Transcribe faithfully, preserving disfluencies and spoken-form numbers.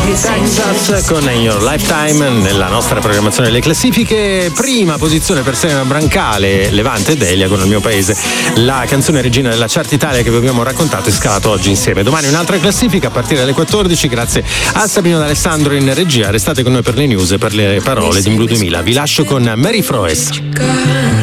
Texas con In Your Lifetime nella nostra programmazione delle classifiche. Prima posizione per Serena Brancale, Levante e Delia con Il mio paese, la canzone regina della Chart Italia che vi abbiamo raccontato e scalato oggi insieme. Domani un'altra classifica a partire dalle quattordici, grazie a Sabino D'Alessandro in regia. Restate con noi per le news e per le parole di Blue duemila. Vi lascio con Mary Froes.